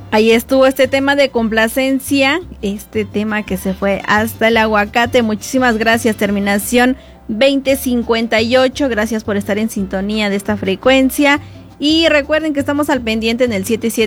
Ahí estuvo este tema de complacencia, este tema que se fue hasta el aguacate. Muchísimas gracias, terminación 2058, gracias por estar en sintonía de esta frecuencia. Y recuerden que estamos al pendiente en el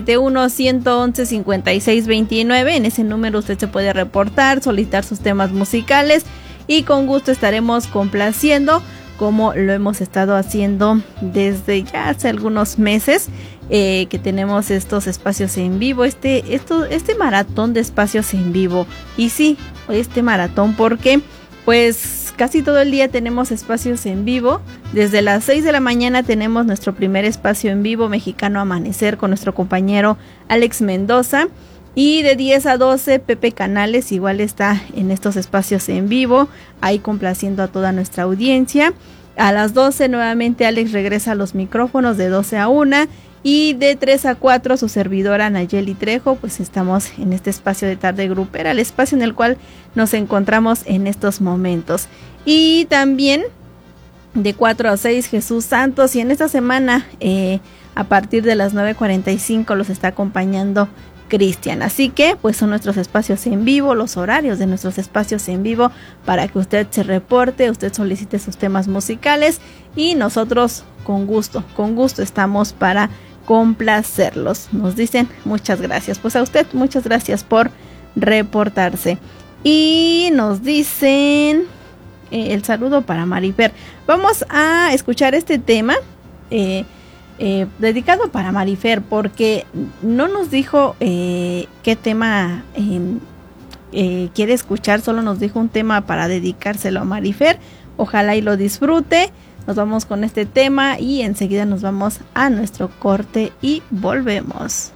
771-111-5629. En ese número usted se puede reportar, solicitar sus temas musicales y con gusto estaremos complaciendo, como lo hemos estado haciendo desde ya hace algunos meses, que tenemos estos espacios en vivo, este maratón de espacios en vivo. Y sí, este maratón porque pues casi todo el día tenemos espacios en vivo. Desde las 6 de la mañana tenemos nuestro primer espacio en vivo, Mexicano Amanecer, con nuestro compañero Alex Mendoza. Y de 10 a 12, Pepe Canales igual está en estos espacios en vivo, ahí complaciendo a toda nuestra audiencia. A las 12 nuevamente Alex regresa a los micrófonos de 12 a 1. Y de 3 a 4 su servidora Nayeli Trejo, pues estamos en este espacio de tarde grupera, el espacio en el cual nos encontramos en estos momentos. Y también de 4 a 6 Jesús Santos, y en esta semana a partir de las 9:45 los está acompañando Cristian. Así que pues son nuestros espacios en vivo, los horarios de nuestros espacios en vivo, para que usted se reporte, usted solicite sus temas musicales y nosotros con gusto estamos para complacerlos. Nos dicen muchas gracias. Pues a usted muchas gracias por reportarse. Y nos dicen el saludo para Marifer. Vamos a escuchar este tema dedicado para Marifer, porque no nos dijo qué tema quiere escuchar, solo nos dijo un tema para dedicárselo a Marifer. Ojalá y lo disfrute. Nos vamos con este tema y enseguida nos vamos a nuestro corte y volvemos.